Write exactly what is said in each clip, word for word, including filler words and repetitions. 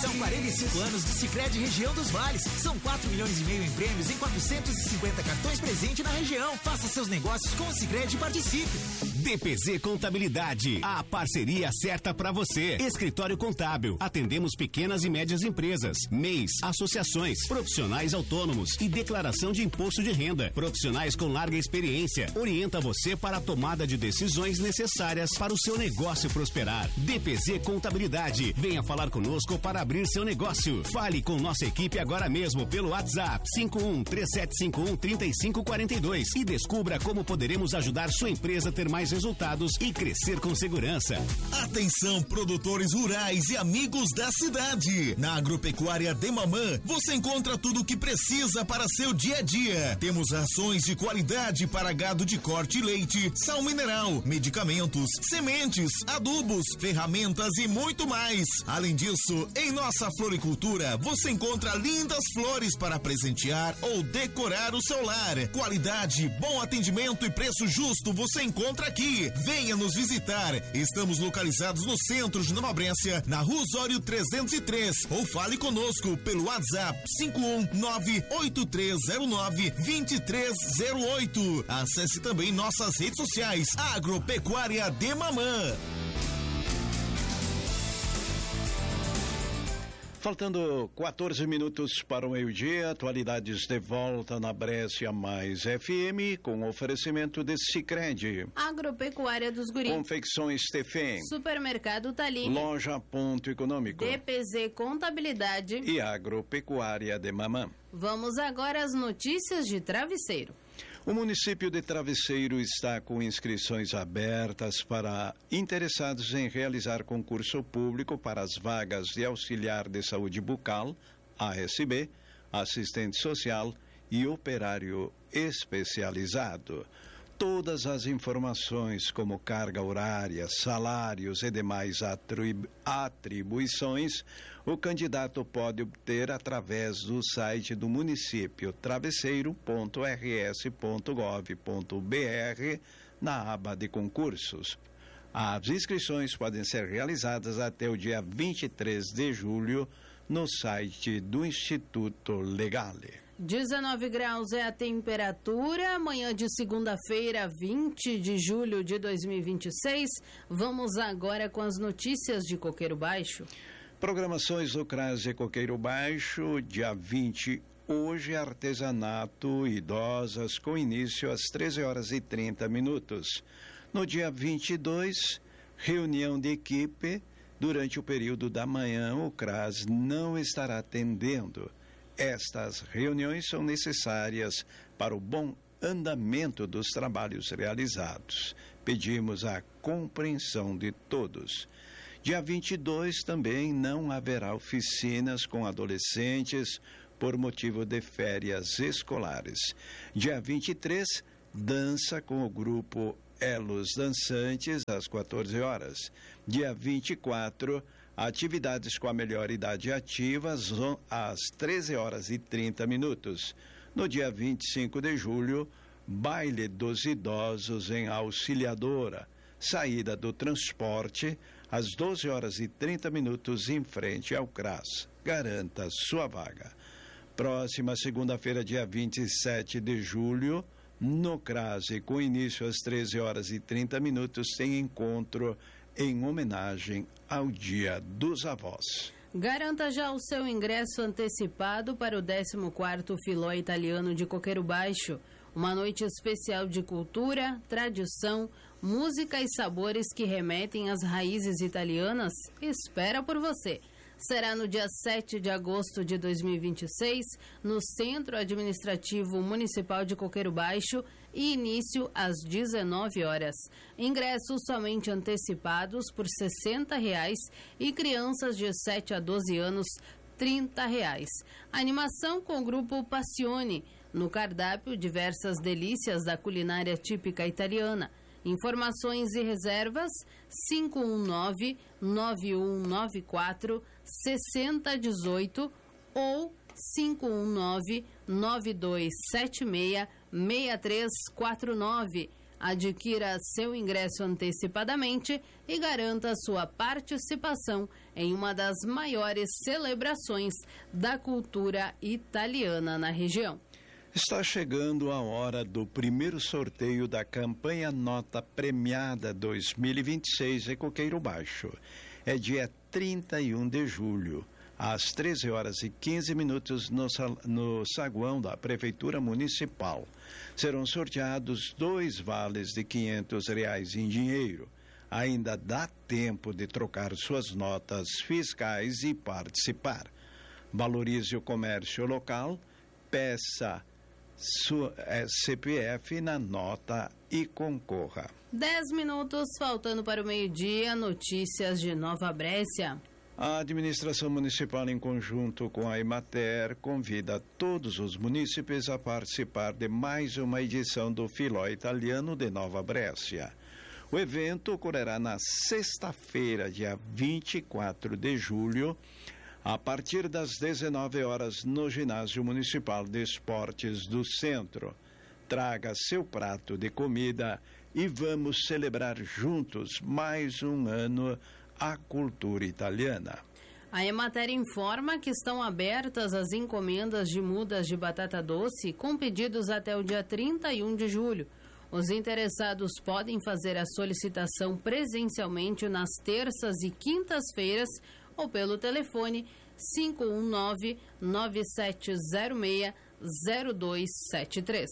São quarenta e cinco anos de Sicredi Região dos Vales. São quatro milhões e meio em prêmios em quatrocentos e cinquenta cartões presente na região. Faça seus negócios com o Sicredi e participe. D P Z Contabilidade, a parceria certa para você. Escritório Contábil, atendemos pequenas e médias empresas, M E Is, associações, profissionais autônomos e declaração de imposto de renda. Profissionais com larga experiência, orienta você para a tomada de decisões necessárias para o seu negócio prosperar. D P Z Contabilidade, venha falar conosco para abrir seu negócio. Fale com nossa equipe agora mesmo pelo WhatsApp cinco um três sete cinco um três cinco quatro dois e descubra como poderemos ajudar sua empresa a ter mais resultados e crescer com segurança. Atenção, produtores rurais e amigos da cidade. Na Agropecuária Demamã, você encontra tudo o que precisa para seu dia a dia. Temos rações de qualidade para gado de corte e leite, sal mineral, medicamentos, sementes, adubos, ferramentas e muito mais. Além disso, em nossa floricultura, você encontra lindas flores para presentear ou decorar o seu lar. Qualidade, bom atendimento e preço justo você encontra aqui. Venha nos visitar. Estamos localizados no centro de Nova Brécia, na Rua Osório trezentos e três, ou fale conosco pelo WhatsApp cinco um nove oito três zero nove dois três zero oito. Acesse também nossas redes sociais. Agropecuária Demamã. Faltando quatorze minutos para o meio-dia, atualidades de volta na Brécia Mais F M, com oferecimento de Sicredi. Agropecuária dos Guris. Confecções Tefem. Supermercado Taline. Loja Ponto Econômico. D P Z Contabilidade. E Agropecuária de Mamã. Vamos agora às notícias de Travesseiro. O município de Travesseiro está com inscrições abertas para interessados em realizar concurso público para as vagas de auxiliar de saúde bucal, A S B, assistente social e operário especializado. Todas as informações, como carga horária, salários e demais atribu- atribuições, o candidato pode obter através do site do município travesseiro ponto r s ponto gov ponto b r na aba de concursos. As inscrições podem ser realizadas até o dia vinte e três de julho no site do Instituto Legale. dezenove graus é a temperatura, amanhã de segunda-feira, vinte de julho de dois mil e vinte e seis. Vamos agora com as notícias de Coqueiro Baixo. Programações do CRAS e Coqueiro Baixo, dia vinte, hoje artesanato idosas com início às treze horas e trinta minutos. No dia vinte e dois, reunião de equipe. Durante o período da manhã, o CRAS não estará atendendo. Estas reuniões são necessárias para o bom andamento dos trabalhos realizados. Pedimos a compreensão de todos. Dia vinte e dois também não haverá oficinas com adolescentes por motivo de férias escolares. Dia vinte e três, dança com o grupo Elos Dançantes às quatorze horas. Dia vinte e quatro, atividades com a melhor idade ativa às treze horas e trinta minutos. No dia vinte e cinco de julho, baile dos idosos em Auxiliadora. Saída do transporte às doze horas e trinta minutos em frente ao CRAS. Garanta sua vaga. Próxima segunda-feira, dia vinte e sete de julho, no CRAS, e com início às treze horas e trinta minutos, tem encontro em homenagem ao Dia dos Avós. Garanta já o seu ingresso antecipado para o décimo quarto Filó Italiano de Coqueiro Baixo. Uma noite especial de cultura, tradição, música e sabores que remetem às raízes italianas espera por você. Será no dia sete de agosto de dois mil e vinte e seis, no Centro Administrativo Municipal de Coqueiro Baixo, e início às dezenove horas. Ingressos somente antecipados por sessenta reais e crianças de sete a doze anos, trinta reais. Animação com o grupo Passione. No cardápio, diversas delícias da culinária típica italiana. Informações e reservas cinco um nove, nove um nove quatro, seis zero um oito ou cinco um nove, nove dois sete seis, seis três quatro nove. Adquira seu ingresso antecipadamente e garanta sua participação em uma das maiores celebrações da cultura italiana na região. Está chegando a hora do primeiro sorteio da campanha Nota Premiada dois mil e vinte e seis em Coqueiro Baixo. É dia trinta e um de julho, às treze horas e quinze minutos, no, no saguão da Prefeitura Municipal. Serão sorteados dois vales de quinhentos reais em dinheiro. Ainda dá tempo de trocar suas notas fiscais e participar. Valorize o comércio local, peça sua é, C P F na nota e concorra. Dez minutos faltando para o meio-dia, notícias de Nova Brécia. A administração municipal, em conjunto com a Emater, convida todos os munícipes a participar de mais uma edição do Filó Italiano de Nova Brécia. O evento ocorrerá na sexta-feira, dia vinte e quatro de julho, a partir das dezenove horas, no Ginásio Municipal de Esportes do Centro. Traga seu prato de comida e vamos celebrar juntos mais um ano a cultura italiana. A Emater informa que estão abertas as encomendas de mudas de batata doce com pedidos até o dia trinta e um de julho. Os interessados podem fazer a solicitação presencialmente nas terças e quintas-feiras ou pelo telefone cinco um nove, nove sete zero seis, zero dois sete três.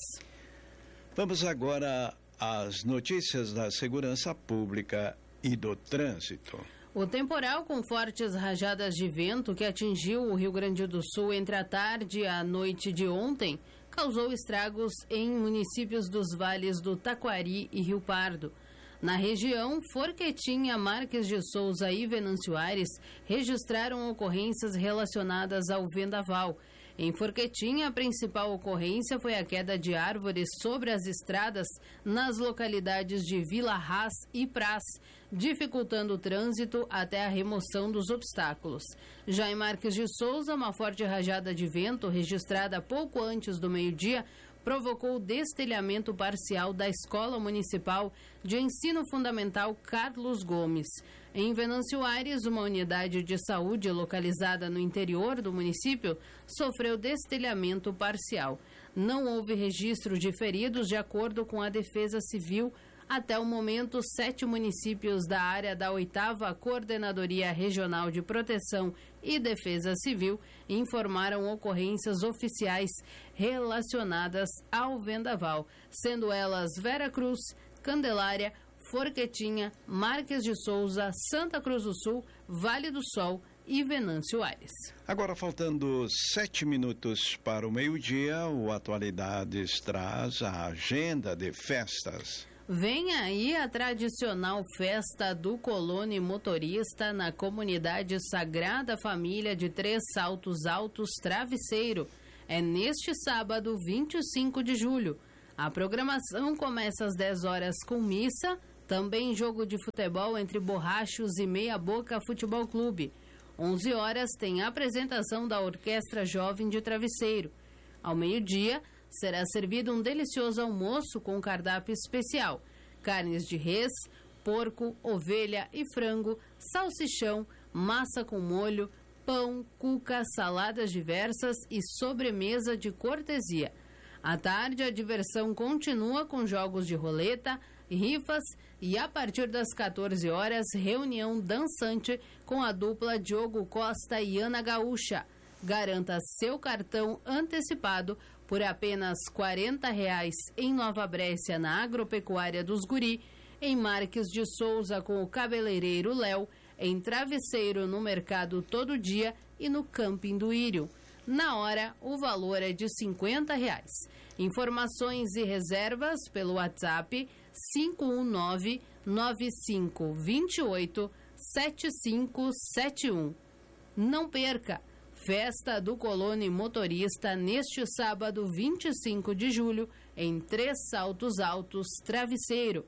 Vamos agora às notícias da segurança pública e do trânsito. O temporal com fortes rajadas de vento que atingiu o Rio Grande do Sul entre a tarde e a noite de ontem causou estragos em municípios dos vales do Taquari e Rio Pardo. Na região, Forquetinha, Marques de Souza e Venâncio Aires registraram ocorrências relacionadas ao vendaval. Em Forquetinha, a principal ocorrência foi a queda de árvores sobre as estradas nas localidades de Vila Rás e Praz, dificultando o trânsito até a remoção dos obstáculos. Já em Marques de Souza, uma forte rajada de vento registrada pouco antes do meio-dia provocou o destelhamento parcial da Escola Municipal de Ensino Fundamental Carlos Gomes. Em Venâncio Aires, uma unidade de saúde localizada no interior do município sofreu destelhamento parcial. Não houve registro de feridos, de acordo com a Defesa Civil. Até o momento, sete municípios da área da oitava Coordenadoria Regional de Proteção e Defesa Civil informaram ocorrências oficiais relacionadas ao vendaval, sendo elas Vera Cruz, Candelária, Forquetinha, Marques de Souza, Santa Cruz do Sul, Vale do Sol e Venâncio Aires. Agora, faltando sete minutos para o meio-dia, o Atualidades traz a agenda de festas. Vem aí a tradicional festa do Colone Motorista na comunidade Sagrada Família de Três Saltos Altos Travesseiro. É neste sábado, vinte e cinco de julho. A programação começa às dez horas com missa, também jogo de futebol entre Borrachos e Meia Boca Futebol Clube. onze horas tem a apresentação da Orquestra Jovem de Travesseiro. Ao meio-dia, será servido um delicioso almoço com cardápio especial: carnes de res, porco, ovelha e frango, salsichão, massa com molho, pão, cuca, saladas diversas e sobremesa de cortesia. À tarde, a diversão continua com jogos de roleta, rifas e, a partir das quatorze horas, reunião dançante com a dupla Diogo Costa e Ana Gaúcha. Garanta seu cartão antecipado por apenas quarenta reais em Nova Brécia, na Agropecuária dos Guri, em Marques de Souza com o cabeleireiro Léo, em Travesseiro no Mercado Todo Dia e no Camping do Írio. Na hora, o valor é de cinquenta reais. Informações e reservas pelo WhatsApp cinco um nove, nove cinco dois oito, sete cinco sete um. Não perca! Festa do Colone Motorista neste sábado, vinte e cinco de julho, em Três Saltos Altos, Travesseiro.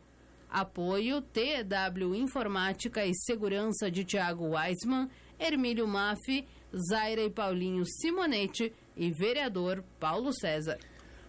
Apoio T E W Informática e Segurança de Tiago Weisman, Hermílio Maffi, Zaira e Paulinho Simonetti e vereador Paulo César.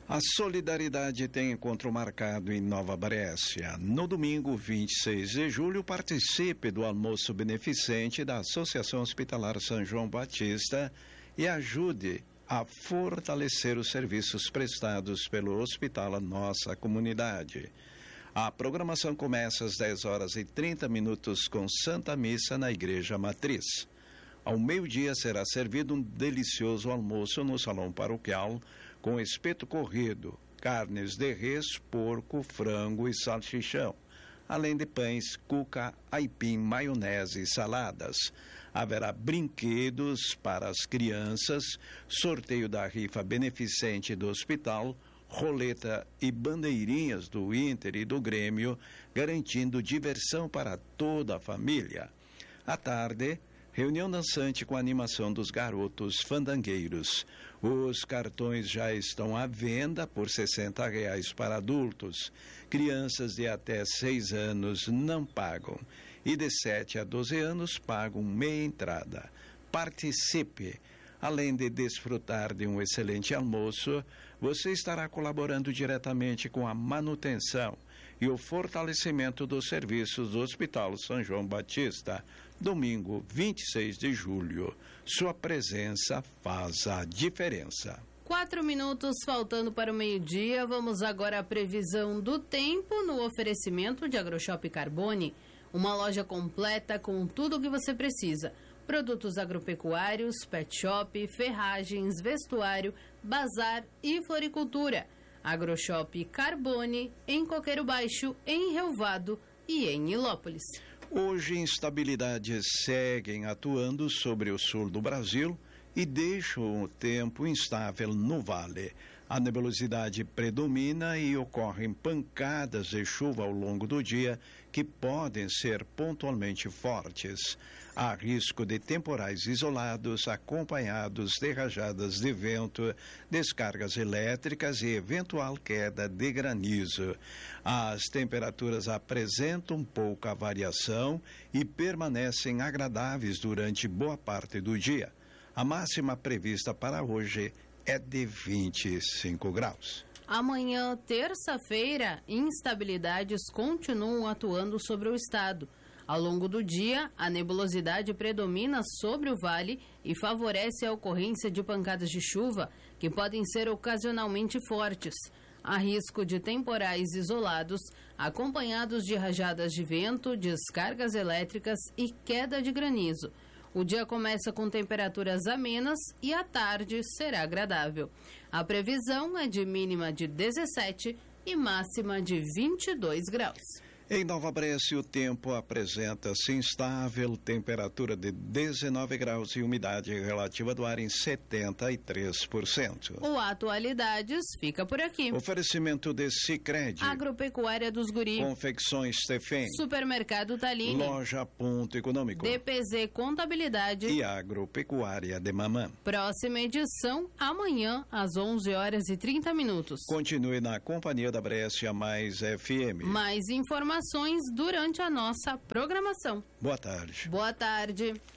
A Solidariedade tem encontro marcado em Nova Brécia. No domingo, vinte e seis de julho, participe do almoço beneficente da Associação Hospitalar São João Batista e ajude a fortalecer os serviços prestados pelo hospital à nossa comunidade. A programação começa às dez horas e trinta minutos com Santa Missa na Igreja Matriz. Ao meio-dia será servido um delicioso almoço no Salão Paroquial com espeto corrido, carnes de res, porco, frango e salsichão, além de pães, cuca, aipim, maionese e saladas. Haverá brinquedos para as crianças, sorteio da rifa beneficente do hospital, roleta e bandeirinhas do Inter e do Grêmio, garantindo diversão para toda a família. À tarde, reunião dançante com a animação dos garotos fandangueiros. Os cartões já estão à venda por sessenta reais para adultos. Crianças de até seis anos não pagam. E de sete a doze anos pagam meia entrada. Participe! Além de desfrutar de um excelente almoço, você estará colaborando diretamente com a manutenção e o fortalecimento dos serviços do Hospital São João Batista. Domingo, vinte e seis de julho. Sua presença faz a diferença. Quatro minutos faltando para o meio-dia. Vamos agora à previsão do tempo no oferecimento de AgroShop Carbone. Uma loja completa com tudo o que você precisa. Produtos agropecuários, pet shop, ferragens, vestuário, bazar e floricultura. AgroShop Carbone, em Coqueiro Baixo, em Relvado e em Nilópolis. Hoje, instabilidades seguem atuando sobre o sul do Brasil e deixam o tempo instável no vale. A nebulosidade predomina e ocorrem pancadas de chuva ao longo do dia que podem ser pontualmente fortes. Há risco de temporais isolados acompanhados de rajadas de vento, descargas elétricas e eventual queda de granizo. As temperaturas apresentam pouca variação e permanecem agradáveis durante boa parte do dia. A máxima prevista para hoje é de vinte e cinco graus. Amanhã, terça-feira, instabilidades continuam atuando sobre o estado. Ao longo do dia, a nebulosidade predomina sobre o vale e favorece a ocorrência de pancadas de chuva que podem ser ocasionalmente fortes. Há risco de temporais isolados, acompanhados de rajadas de vento, descargas elétricas e queda de granizo. O dia começa com temperaturas amenas e à tarde será agradável. A previsão é de mínima de dezessete e máxima de vinte e dois graus. Em Nova Brécia, o tempo apresenta-se instável, temperatura de dezenove graus e umidade relativa do ar em setenta e três por cento. O Atualidades fica por aqui. Oferecimento de Sicredi, Agropecuária dos Guri, Confecções Tefém, Supermercado Taline, Loja Ponto Econômico, D P Z Contabilidade e Agropecuária de Mamã. Próxima edição amanhã às onze horas e trinta minutos. Continue na companhia da Brécia Mais F M. Mais informações durante a nossa programação. Boa tarde. Boa tarde.